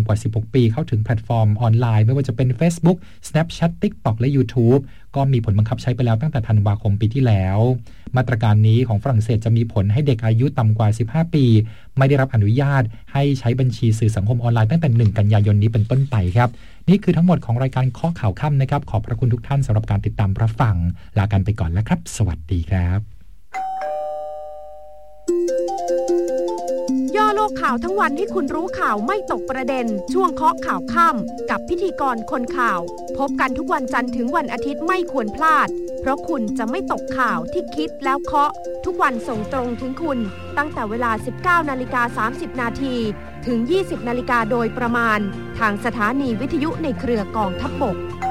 กว่า16ปีเข้าถึงแพลตฟอร์มออนไลน์ไม่ว่าจะเป็น Facebook Snapchat TikTok และ YouTube ก็มีผลบังคับใช้ไปแล้วตั้งแต่ธันวาคมปีที่แล้วมาตรการนี้ของฝรั่งเศสจะมีผลให้เด็กอายุต่ำกว่า15ปีไม่ได้รับอนุญาตให้ใช้บัญชีสื่อสังคมออนไลน์ตั้งแต่1กันยายนนี้เป็นต้นไปครับนี่คือทั้งหมดของรายการข้อข่าวค่ำนะครับขอบพระคุณทุกท่านสำหรับการติดตามรับฟังลากันไปก่อนแล้วครับสวัสดีครับย่อโลกข่าวทั้งวันให้คุณรู้ข่าวไม่ตกประเด็นช่วงเคาะข่าวค่ำกับพิธีกรคนข่าวพบกันทุกวันจันทร์ถึงวันอาทิตย์ไม่ควรพลาดเพราะคุณจะไม่ตกข่าวที่คิดแล้วเคาะทุกวันส่งตรงถึงคุณตั้งแต่เวลา 19:30 นาทีถึง 20 นาฬิกาโดยประมาณทางสถานีวิทยุในเครือกองทัพบก